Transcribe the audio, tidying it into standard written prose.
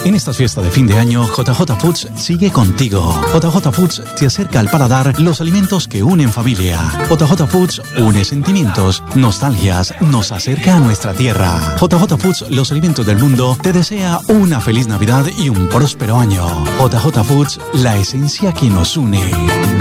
En esta fiesta de fin de año, JJ Foods sigue contigo. JJ Foods te acerca al paladar los alimentos que unen familia. JJ Foods une sentimientos, nostalgias, nos acerca a nuestra tierra. JJ Foods, los alimentos del mundo, te desea una feliz Navidad y un próspero año. JJ Foods, la esencia que nos une.